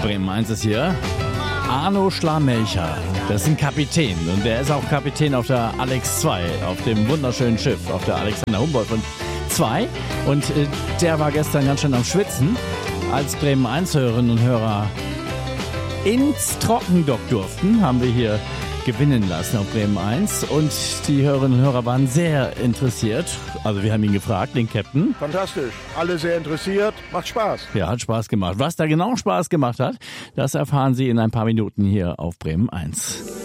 Bremen 1 ist hier. Arno Schlamelcher, das ist ein Kapitän und der ist auch Kapitän auf der Alex II, auf dem wunderschönen Schiff, auf der Alexander Humboldt II. Und der war gestern ganz schön am Schwitzen, als Bremen 1 Hörerinnen und Hörer ins Trockendock durften, haben wir hier gewinnen lassen auf Bremen 1 und die Hörerinnen und Hörer waren sehr interessiert. Also wir haben ihn gefragt, den Captain. Fantastisch, alle sehr interessiert, macht Spaß. Ja, hat Spaß gemacht. Was da genau Spaß gemacht hat, das erfahren Sie in ein paar Minuten hier auf Bremen 1.